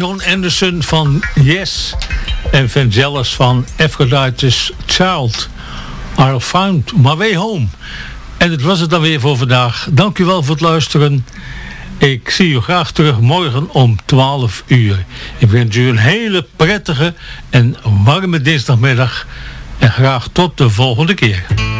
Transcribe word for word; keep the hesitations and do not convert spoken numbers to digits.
John Anderson van Yes en Vangelis van Aphrodite's Child. I found my way home. En dat was het dan weer voor vandaag. Dank u wel voor het luisteren. Ik zie u graag terug morgen om twaalf uur. Ik wens u een hele prettige en warme dinsdagmiddag. En graag tot de volgende keer.